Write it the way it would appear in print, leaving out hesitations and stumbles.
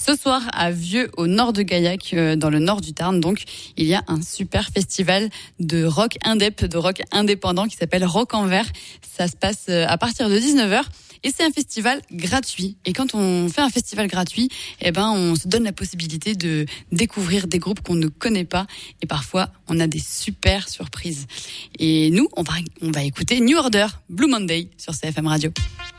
Ce soir, à Vieux, au nord de Gaillac, dans le nord du Tarn, donc, il y a un super festival de rock indépendant qui s'appelle Rock en Vert. Ça se passe à partir de 19h. Et c'est un festival gratuit. Et quand on fait un festival gratuit, on se donne la possibilité de découvrir des groupes qu'on ne connaît pas. Et parfois, on a des super surprises. Et nous, on va écouter New Order, Blue Monday sur CFM Radio.